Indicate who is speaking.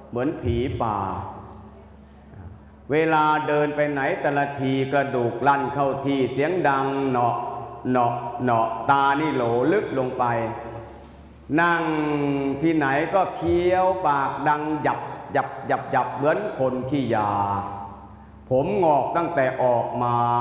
Speaker 1: เหมือนผีป่าเวลาเดินไปไหนแต่ละทีกระดูกลั่นเข้าที่เสียงดังเหนาะเหนาะเหนาะตานี่โหลลึกลงไปนั่งที่ไหนก็เคี้ยวปากดังหยับหยับหยับหยับเหมือนคนขี้ยาผมงอกตั้งแต่ออกมา